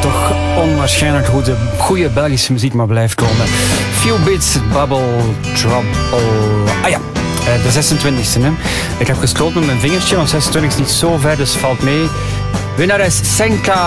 toch onwaarschijnlijk hoe de goede Belgische muziek maar blijft komen. Few Bits, Bubble, Trouble. Ah ja, de 26e. Hè. Ik heb gesloten met mijn vingertje, want 26 is niet zo ver, dus valt mee. Winnaar is Senka.